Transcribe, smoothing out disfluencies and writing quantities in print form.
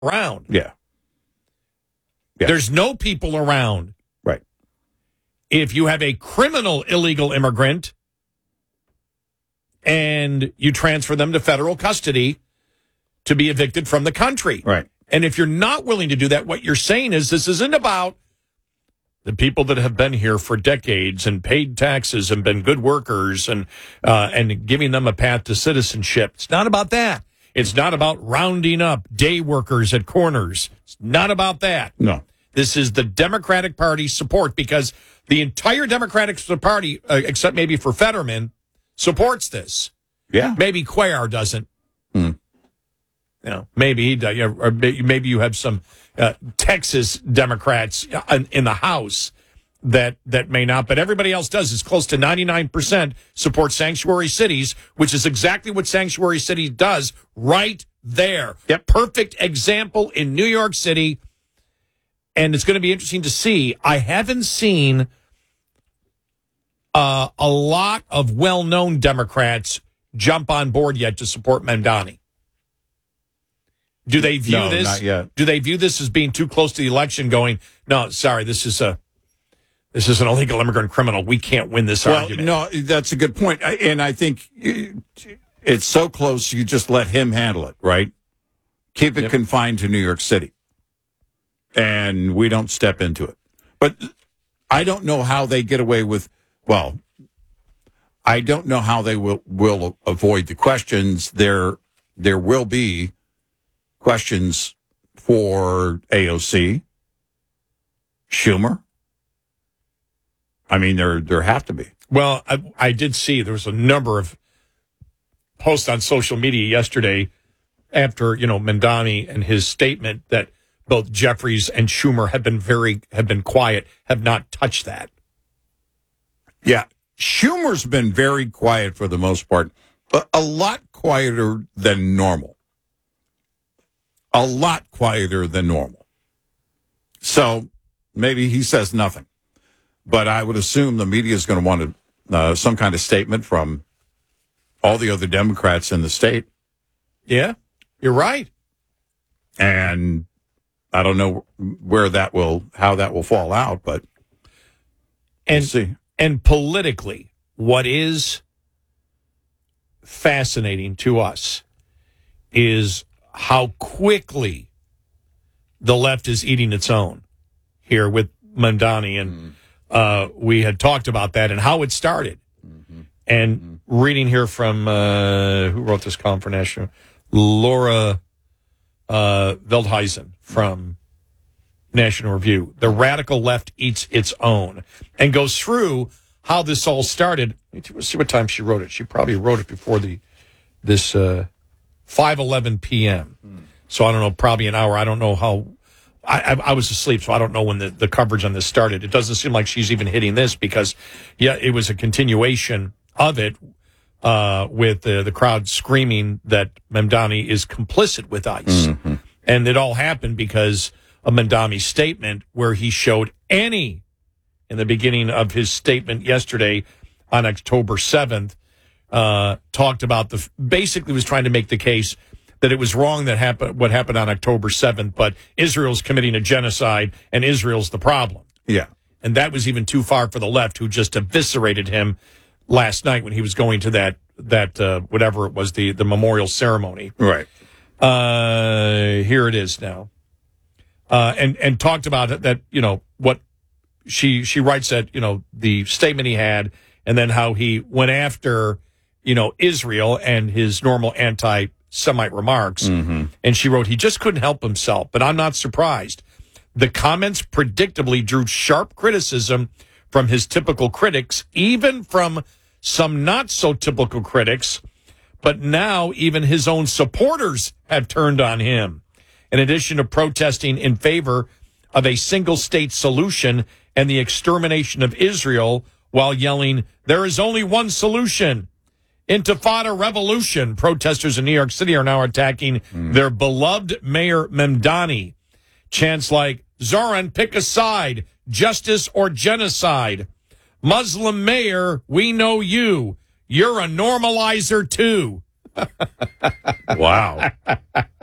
around. Yeah. There's no people around. Right. If you have a criminal illegal immigrant and you transfer them to federal custody to be evicted from the country. Right. And if you're not willing to do that, what you're saying is this isn't about the people that have been here for decades and paid taxes and been good workers and giving them a path to citizenship. It's not about that. It's not about rounding up day workers at corners. It's not about that. No. This is the Democratic Party support, because the entire Democratic Party, except maybe for Fetterman, supports this. Yeah. Maybe Cuellar doesn't. Maybe he does, or maybe you have some Texas Democrats in the House that may not, but everybody else does. It's close to 99% support sanctuary cities, which is exactly what sanctuary city does right there. Yep. Perfect example in New York City. And it's going to be interesting to see. I haven't seen a lot of well-known Democrats jump on board yet to support Mamdani. Do they view this? Not yet. Do they view this as being too close to the election? Going, no, sorry, this is an illegal immigrant criminal. We can't win this argument. No, that's a good point, and I think it's so close. You just let him handle it, right? Keep it confined to New York City, and we don't step into it. But I don't know how they get away with. Well, I don't know how they will avoid the questions. There will be questions for AOC, Schumer. I mean, there have to be. Well, I did see there was a number of posts on social media yesterday after, Mamdani and his statement that both Jeffries and Schumer have been quiet, have not touched that. Yeah. Schumer's been very quiet for the most part, but a lot quieter than normal. A lot quieter than normal. So maybe he says nothing. But I would assume the media is going to want some kind of statement from all the other Democrats in the state. Yeah, you're right. And I don't know how that will fall out, but we'll see. And politically, what is fascinating to us is how quickly the left is eating its own here with Mamdani. And we had talked about that and how it started. And reading here from, who wrote this column for National? Laura Veldhuizen from National Review. The radical left eats its own, and goes through how this all started. Let's see what time she wrote it. She probably wrote it before this 5:11 p.m. So I don't know, probably an hour. I don't know how. I was asleep, so I don't know when the coverage on this started. It doesn't seem like she's even hitting this because, it was a continuation of it with the crowd screaming that Mamdani is complicit with ICE. And it all happened because of Mamdani's statement where he showed in the beginning of his statement yesterday on October 7th, talked about basically was trying to make the case that it was wrong what happened on October 7th, but Israel's committing a genocide and Israel's the problem. Yeah. And that was even too far for the left, who just eviscerated him last night when he was going to that whatever it was, the memorial ceremony. Right. Here it is now. And talked about it, that, what she writes that, the statement he had, and then how he went after, Israel and his normal anti-Semite remarks. And she wrote, he just couldn't help himself, but I'm not surprised. The comments predictably drew sharp criticism from his typical critics, even from some not so typical critics, but now even his own supporters have turned on him. In addition to protesting in favor of a single state solution and the extermination of Israel while yelling, there is only one solution, Intifada revolution. Protesters in New York City are now attacking their beloved Mayor Mamdani. Chants like, Zoran, pick a side, justice or genocide. Muslim mayor, we know you. You're a normalizer too. Wow.